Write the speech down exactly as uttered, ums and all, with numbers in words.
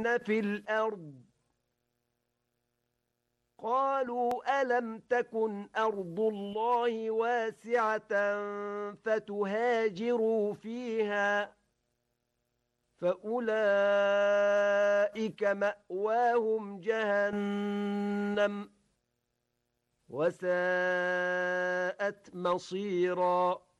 في الأرض قالوا ألم تكن أرض الله واسعة فتهاجروا فيها فأولئك مأواهم جهنم وساءت مصيراً